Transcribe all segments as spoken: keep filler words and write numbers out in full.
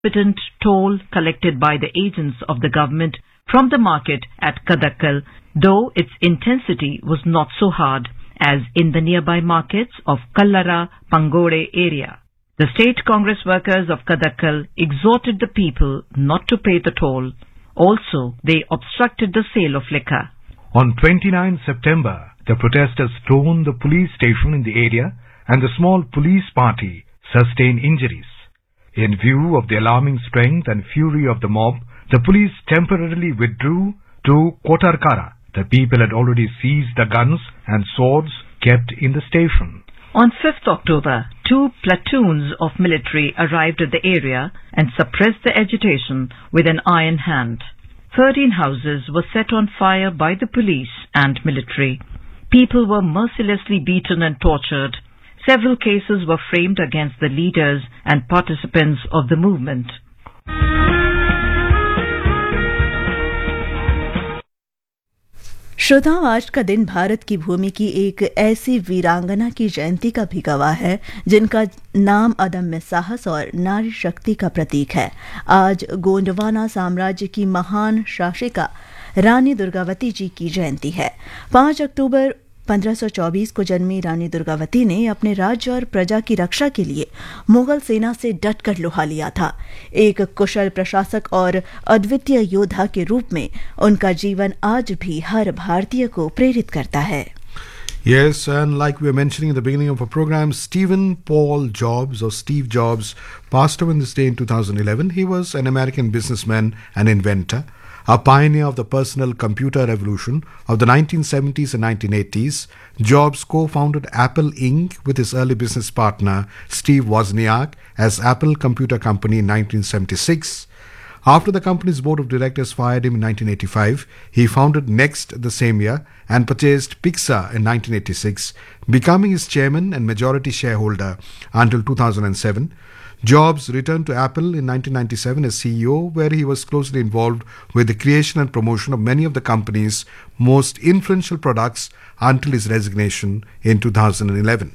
exorbitant toll collected by the agents of the government from the market at Kadakkal, though its intensity was not so hard as in the nearby markets of Kallara, Pangode area. The state Congress workers of Kadakkal exhorted the people not to pay the toll. Also, they obstructed the sale of liquor. On twenty-ninth September, the protesters stormed the police station in the area and the small police party sustained injuries. In view of the alarming strength and fury of the mob, the police temporarily withdrew to Kotarkara. The people had already seized the guns and swords kept in the station. On fifth October, two platoons of military arrived at the area and suppressed the agitation with an iron hand. Thirteen houses were set on fire by the police and military. People were mercilessly beaten and tortured. Several cases were framed against the leaders and participants of the movement. श्रोताओं, आज का दिन भारत की भूमि की एक ऐसी वीरांगना की जयंती का भी गवाह है जिनका नाम अदम्य साहस और नारी शक्ति का प्रतीक है। आज गोंडवाना साम्राज्य की महान शासिका रानी दुर्गावती जी की जयंती है। पाँच अक्टूबर पंद्रह सौ चौबीस को जन्मी रानी दुर्गावती ने अपने राज्य और प्रजा की रक्षा के लिए मुगल सेना से डटकर लोहा लिया था। एक कुशल प्रशासक और अद्वितीय योद्धा के रूप में उनका जीवन आज भी हर भारतीय को प्रेरित करता है। Yes, and like we were mentioning in the beginning of our program, Stephen Paul Jobs, or Steve Jobs, passed away on this day in two thousand eleven. He was an American businessman and inventor, a pioneer of the personal computer revolution of the nineteen seventies and nineteen eighties. Jobs co-founded Apple Incorporated with his early business partner Steve Wozniak as Apple Computer Company in nineteen seventy-six. After the company's board of directors fired him in nineteen eighty-five, he founded Next the same year and purchased Pixar in nineteen eighty-six, becoming its chairman and majority shareholder until two thousand seven. Jobs returned to Apple in nineteen ninety-seven as C E O, where he was closely involved with the creation and promotion of many of the company's most influential products until his resignation in two thousand eleven.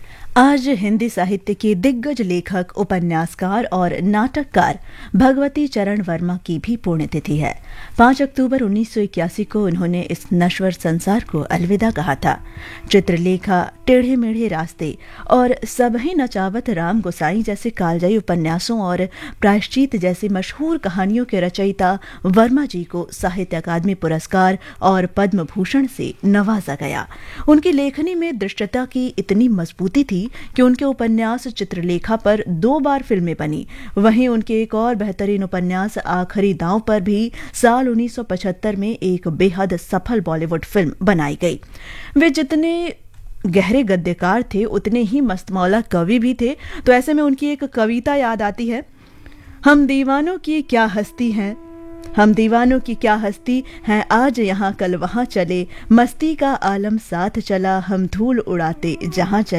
आज हिंदी साहित्य के दिग्गज लेखक, उपन्यासकार और नाटककार भगवती चरण वर्मा की भी पुण्यतिथि है। पाँच अक्टूबर उन्नीस सौ इक्यासी को उन्होंने इस नश्वर संसार को अलविदा कहा था। चित्रलेखा, टेढ़े मेढ़े रास्ते और सबही नचावत राम गोसाई जैसे कालजयी उपन्यासों और प्रायश्चित जैसी मशहूर कहानियों के रचयिता वर्मा जी को साहित्य अकादमी पुरस्कार और पद्म भूषण से नवाजा गया। उनकी लेखनी में दृष्टता की इतनी मजबूती थी कि उनके उपन्यास चित्रलेखा पर दो बार फिल्में बनी। वहीं उनके एक और बेहतरीन उपन्यास आखिरी दांव पर भी साल उन्नीस सौ पचहत्तर में एक बेहद सफल बॉलीवुड फिल्म बनाई गई। वे जितने गहरे गद्यकार थे उतने ही मस्तमौला कवि भी थे। तो ऐसे में उनकी एक कविता याद आती है, हम दीवानों की क्या हस्ती हैं, हम दीवानों की क्या हस्ती हैं, आज यहाँ कल वहाँ चले, मस्ती का आलम साथ चला, हम धूल उड़ाते जहाँ चले।